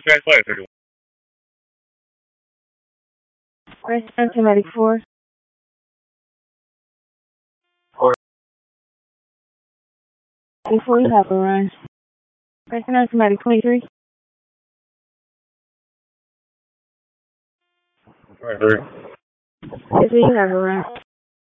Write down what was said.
Transpire 31. Press automatic 4. 4. Before you have a run. Press automatic 23. 23. Before you have a run.